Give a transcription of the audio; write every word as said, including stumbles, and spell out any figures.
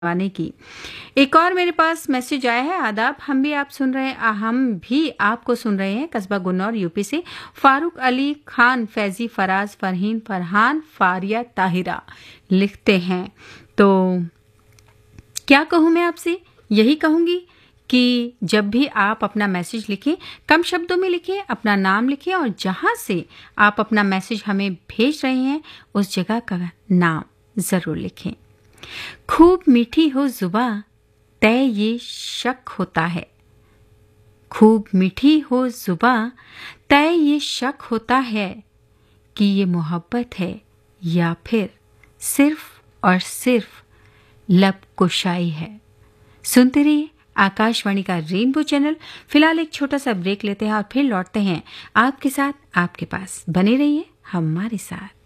आने की। एक और मेरे पास मैसेज आया है। आदाब, हम भी आप सुन रहे हैं हम भी आपको सुन रहे हैं कस्बा गुन्नौर यूपी से। फारूक अली खान, फैजी, फराज, फरहीन, फरहान, फारिया, ताहिरा लिखते हैं। तो क्या कहूँ मैं आपसे, यही कहूँगी कि जब भी आप अपना मैसेज लिखें कम शब्दों में लिखें, अपना नाम लिखें और जहाँ से आप अपना मैसेज हमें भेज रहे हैं उस जगह का नाम ज़रूर लिखें। खूब मीठी हो जुबां तय ये शक होता है, खूब मीठी हो जुबां तय ये शक होता है कि ये मोहब्बत है या फिर सिर्फ और सिर्फ लब कुशाई है। सुनते रहिए आकाशवाणी का रेनबो चैनल। फिलहाल एक छोटा सा ब्रेक लेते हैं और फिर लौटते हैं आपके साथ, आपके पास। बने रहिए हमारे साथ।